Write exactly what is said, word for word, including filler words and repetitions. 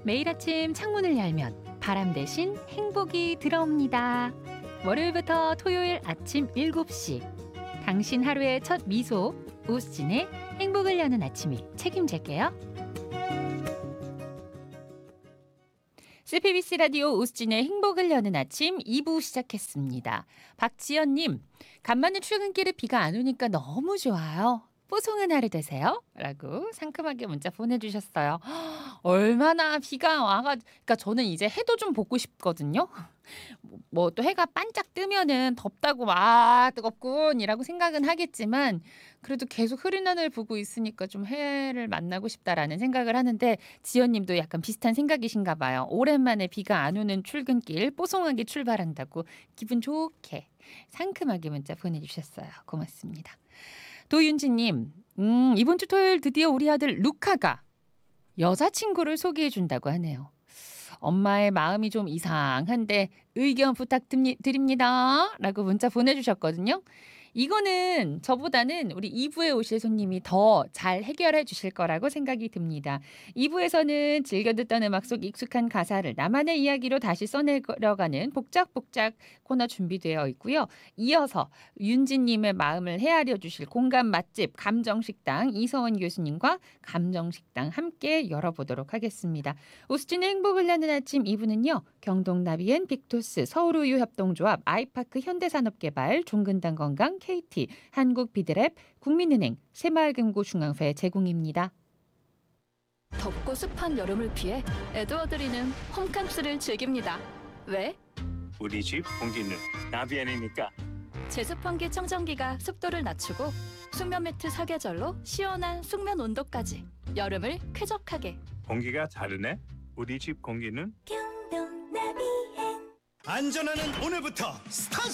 매일 아침 창문을 열면 바람 대신 행복이 들어옵니다. 월요일부터 토요일 아침 일곱 시 당신 하루의 첫 미소 오수진의 행복을 여는 아침이 책임질게요. 씨피비씨 라디오 오수진의 행복을 여는 아침 이 부 시작했습니다. 박지연님, 간만에 출근길에 비가 안 오니까 너무 좋아요. 뽀송한 하루 되세요. 라고 상큼하게 문자 보내주셨어요. 얼마나 비가 와가, 그러니까 저는 이제 해도 좀 보고 싶거든요. 뭐 또 해가 반짝 뜨면은 덥다고 막 뜨겁군이라고 생각은 하겠지만 그래도 계속 흐린 하늘 보고 있으니까 좀 해를 만나고 싶다라는 생각을 하는데 지연님도 약간 비슷한 생각이신가 봐요. 오랜만에 비가 안 오는 출근길 뽀송하게 출발한다고 기분 좋게 상큼하게 문자 보내주셨어요. 고맙습니다. 도윤지님, 음, 이번 주 토요일 드디어 우리 아들 루카가 여자친구를 소개해준다고 하네요. 엄마의 마음이 좀 이상한데 의견 부탁드립니다. 라고 문자 보내주셨거든요. 이거는 저보다는 우리 이 부에 오실 손님이 더 잘 해결해 주실 거라고 생각이 듭니다. 이 부에서는 즐겨 듣던 음악 속 익숙한 가사를 나만의 이야기로 다시 써내려가는 복작복작 코너 준비되어 있고요. 이어서 윤지님의 마음을 헤아려 주실 공감 맛집 감정식당 이서원 교수님과 감정식당 함께 열어보도록 하겠습니다. 오수진의 행복을 나는 아침 이 부는요. 경동나비엔 빅토스, 서울우유협동조합, 아이파크 현대산업개발, 종근당 건강, 케이티, 한국비드랩, 국민은행, 새마을금고중앙회 제공입니다. 덥고 습한 여름을 피해 에드워드리는 홈캉스를 즐깁니다. 왜? 우리 집 공기는 나비엔이니까. 제습환기 청정기가 습도를 낮추고 숙면 매트 사계절로 시원한 숙면 온도까지 여름을 쾌적하게. 공기가 다르네. 우리 집 공기는 안전하는 오늘부터 스타트!